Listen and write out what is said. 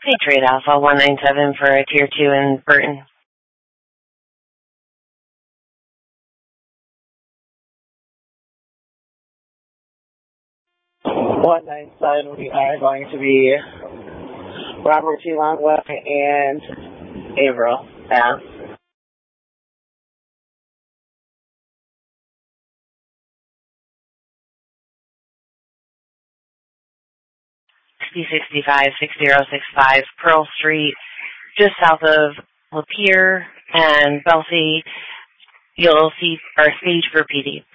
Patriot Alpha 197 for a Tier 2 in Burton. We are going to be Robert T. Longway and Averill. Yeah. C65-6065 Pearl Street, just south of Lapeer and Belfie. You'll see our stage for PD.